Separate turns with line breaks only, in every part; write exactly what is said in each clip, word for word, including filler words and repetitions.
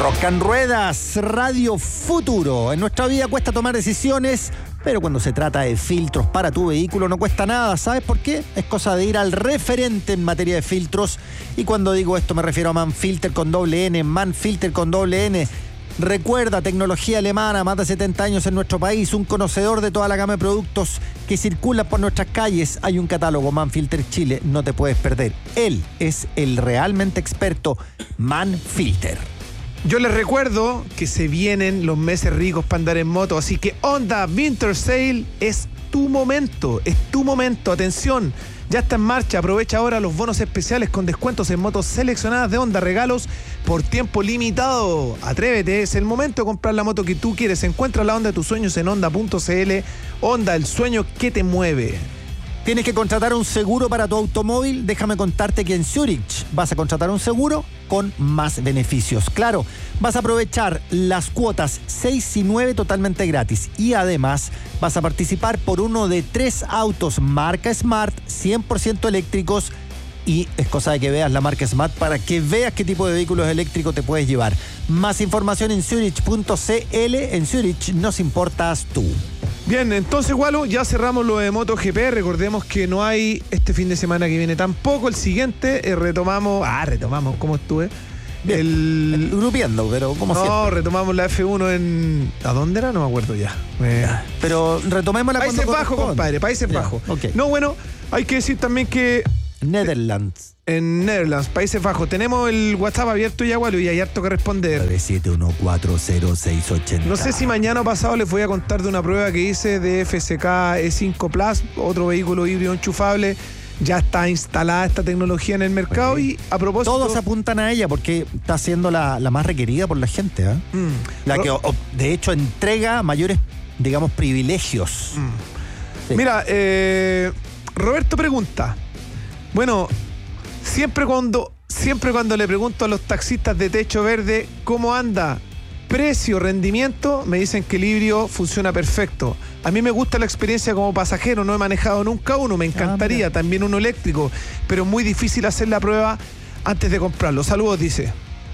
Rock and Ruedas, Radio Futuro. En nuestra vida cuesta tomar decisiones, pero cuando se trata de filtros para tu vehículo no cuesta nada. ¿Sabes por qué? Es cosa de ir al referente en materia de filtros. Y cuando digo esto me refiero a Manfilter con doble N, Manfilter con doble N. Recuerda, tecnología alemana, más de setenta años en nuestro país, un conocedor de toda la gama de productos que circulan por nuestras calles. Hay un catálogo Manfilter Chile, no te puedes perder. Él es el realmente experto Manfilter.
Yo les recuerdo que se vienen los meses ricos para andar en moto, así que Honda Winter Sale es tu momento, es tu momento, atención. Ya está en marcha, aprovecha ahora los bonos especiales con descuentos en motos seleccionadas de Honda, regalos por tiempo limitado. Atrévete, es el momento de comprar la moto que tú quieres. Encuentra la Honda de tus sueños en honda punto cl. Honda, el sueño que te mueve.
¿Tienes que contratar un seguro para tu automóvil? Déjame contarte que en Zurich vas a contratar un seguro con más beneficios. Claro, vas a aprovechar las cuotas seis y nueve totalmente gratis y además vas a participar por uno de tres autos marca Smart, cien por ciento eléctricos, y es cosa de que veas la marca Smart para que veas qué tipo de vehículos eléctricos te puedes llevar. Más información en zurich punto cl. En Zurich nos importas tú.
Bien, entonces, Gualo, ya cerramos lo de MotoGP. Recordemos que no hay este fin de semana que viene tampoco. El siguiente, eh, retomamos... Ah, retomamos, ¿cómo estuve?
Bien,
el...
grupeando, pero como
no,
siempre.
No, retomamos la F uno en... ¿A dónde era? No me acuerdo ya. Eh...
Pero retomemos la
Países Bajos, compadre, Países
ya,
Bajos.
Okay.
No, bueno, hay que decir también que...
Netherlands.
En Netherlands, Países Bajos. Tenemos el WhatsApp abierto ya, Gualo, y hay harto que responder.
nueve siete uno cuatro cero seis ocho cero.
No sé si mañana o pasado les voy a contar de una prueba que hice de F S K E cinco Plus, otro vehículo híbrido enchufable. Ya está instalada esta tecnología en el mercado. Okay. Y a propósito...
Todos apuntan a ella porque está siendo la, la más requerida por la gente, ¿eh? Mm. La que, o, de hecho, entrega mayores, digamos, privilegios.
Mm. Sí. Mira, eh, Roberto pregunta... Bueno, siempre cuando, siempre cuando le pregunto a los taxistas de techo verde cómo anda precio, rendimiento, me dicen que el híbrido funciona perfecto. A mí me gusta la experiencia como pasajero, no he manejado nunca uno, me encantaría, ah, también uno eléctrico, pero es muy difícil hacer la prueba antes de comprarlo. Saludos, dice.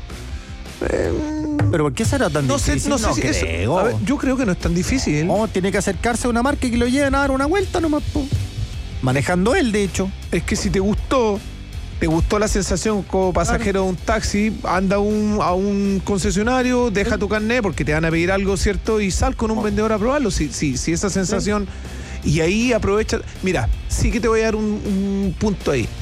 Eh, ¿Pero por qué será tan
no
difícil?
Sé, no, no sé si creo. Eso, a ver, yo creo que no es tan difícil.
No, tiene que acercarse a una marca y que lo lleven a dar una vuelta nomás, po. Manejando él, de hecho.
Es que si te gustó, te gustó la sensación como pasajero, claro, de un taxi, anda un, a un concesionario, deja tu carnet porque te van a pedir algo, ¿cierto? Y sal con un oh. vendedor a probarlo. Si, si, si esa sensación... Sí. Y ahí aprovecha... Mira, sí que te voy a dar un, un punto ahí.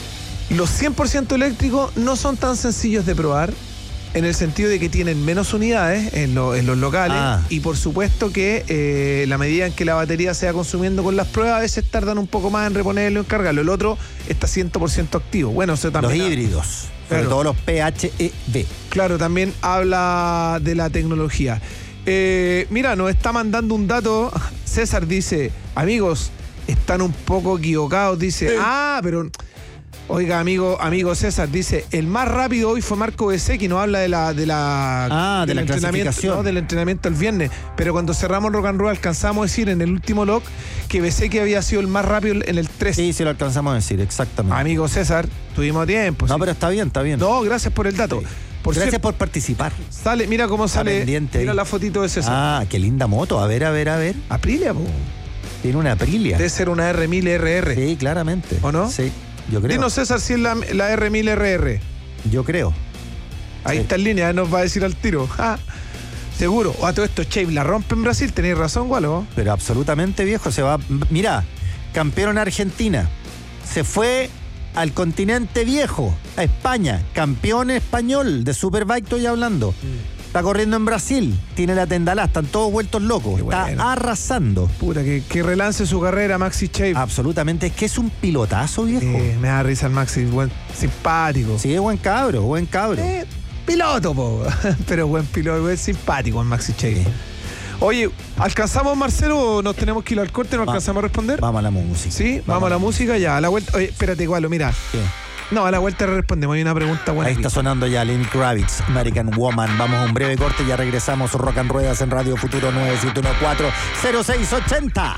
Los cien por ciento eléctricos no son tan sencillos de probar, en el sentido de que tienen menos unidades en, lo, en los locales, ah. y por supuesto que eh, la medida en que la batería se va consumiendo con las pruebas, a veces tardan un poco más en reponerlo y en cargarlo. El otro está cien por ciento activo. Bueno, eso también...
Los híbridos, sobre claro. todo los P H E V.
Claro, también habla de la tecnología. Eh, mira, nos está mandando un dato. César dice, amigos, están un poco equivocados. Dice, sí. ah, pero... Oiga, amigo, amigo César, dice, el más rápido hoy fue Marco Bezzecchi, nos habla de la, de la,
ah, de
del
la clasificación,
¿no? del entrenamiento el viernes. Pero cuando cerramos Rock and Roll alcanzamos a decir en el último log que Bezzecchi había sido el más rápido en el tres.
Sí, sí lo alcanzamos a decir, exactamente.
Amigo César, tuvimos tiempo.
No,
sí.
pero está bien, está bien.
No, gracias por el dato.
Sí.
Por
gracias
cierto,
por participar.
Sale, mira cómo sale. Mira
ahí.
La fotito de César.
Ah, qué linda moto. A ver, a ver, a ver.
Aprilia, po.
Tiene una Aprilia.
Debe ser una R mil R R.
Sí, claramente.
¿O no?
Sí. Yo creo.
Dinos, César, si es la, la R mil R R.
Yo creo.
Ahí
sí.
está en línea, nos va a decir al tiro. Ah, seguro. O a todo esto, Chave la rompe en Brasil, tenéis razón, Gualo.
Pero absolutamente, viejo, se va. Mira, campeón en Argentina. Se fue al continente viejo, a España. Campeón español de Superbike, estoy hablando. Mm. Está corriendo en Brasil, tiene la Tendalá, están todos vueltos locos. Bueno. Está arrasando.
Puta, que, que relance su carrera, Maxi Chave.
Absolutamente, es que es un pilotazo, viejo.
Eh, me da risa el Maxi, buen, simpático.
Sí, es buen cabro, buen cabro.
Eh, piloto, po. Pero buen piloto, buen simpático el Maxi Chave. Sí. Oye, ¿alcanzamos, Marcelo, o nos tenemos que ir al corte? ¿No Va, alcanzamos a responder?
Vamos a la música.
Sí, vamos, vamos a la música ya. A la vuelta. Oye, espérate, Gualo, mira. ¿Qué? No, a la vuelta le respondemos. Hay una pregunta buena.
Ahí está sonando ya Lenny Kravitz, American Woman. Vamos a un breve corte y ya regresamos. Rock and Ruedas en Radio Futuro nueve siete uno cuatro cero seis ocho cero.